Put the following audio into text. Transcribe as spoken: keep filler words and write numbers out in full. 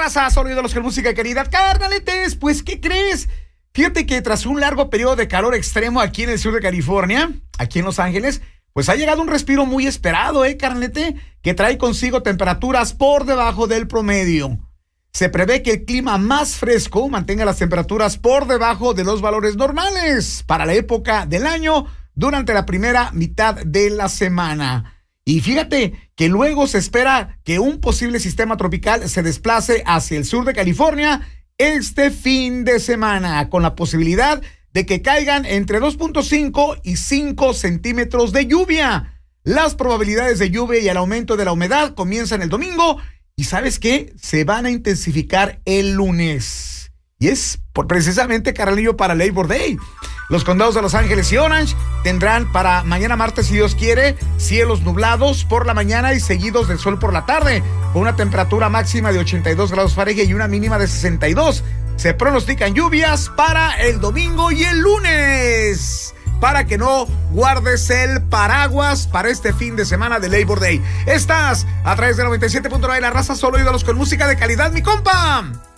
raza, solo ídolos con música querida. Carnaletes, pues, ¿qué crees? Fíjate que tras un largo periodo de calor extremo aquí en el sur de California, aquí en Los Ángeles, pues ha llegado un respiro muy esperado, ¿eh, carnalete? Que trae consigo temperaturas por debajo del promedio. Se prevé que el clima más fresco mantenga las temperaturas por debajo de los valores normales para la época del año durante la primera mitad de la semana. Y fíjate que luego se espera que un posible sistema tropical se desplace hacia el sur de California este fin de semana, con la posibilidad de que caigan entre dos punto cinco y cinco centímetros de lluvia. Las probabilidades de lluvia y el aumento de la humedad comienzan el domingo y ¿sabes qué? Se van a intensificar el lunes. Y es por precisamente, carnalillo, para Labor Day. Los condados de Los Ángeles y Orange tendrán para mañana martes, si Dios quiere, cielos nublados por la mañana y seguidos del sol por la tarde, con una temperatura máxima de ochenta y dos grados Fahrenheit y una mínima de sesenta y dos. Se pronostican lluvias para el domingo y el lunes, para que no guardes el paraguas para este fin de semana de Labor Day. Estás a través de noventa y siete punto nueve La Raza, solo ídolos con música de calidad, mi compa.